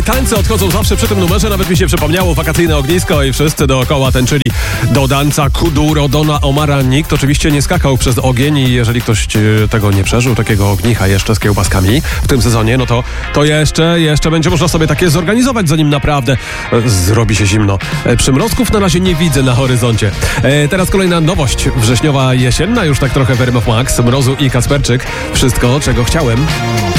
Tańce odchodzą zawsze przy tym numerze, nawet mi się przypomniało wakacyjne ognisko i wszyscy dookoła tańczyli do danca Kuduro Dona Omara. Nikt oczywiście nie skakał przez ogień i jeżeli ktoś tego nie przeżył, takiego ognicha jeszcze z kiełbaskami w tym sezonie, no to jeszcze będzie można sobie takie zorganizować, zanim naprawdę zrobi się zimno. Przymrozków na razie nie widzę na horyzoncie. Teraz kolejna nowość wrześniowa, jesienna, już tak trochę w RMF Max, Mrozu i Kasperczyk. Wszystko, czego chciałem.